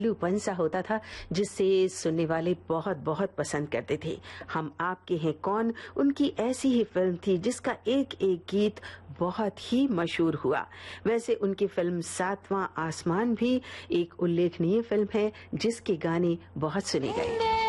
लूपन सा होता था जिसे सुनने वाले बहुत बहुत पसंद करते थे। हम आपके हैं कौन उनकी ऐसी ही फिल्म थी जिसका एक एक गीत बहुत ही मशहूर हुआ। वैसे उनकी फिल्म सातवां आसमान भी एक उल्लेखनीय फिल्म है जिसके गाने बहुत सुने गए।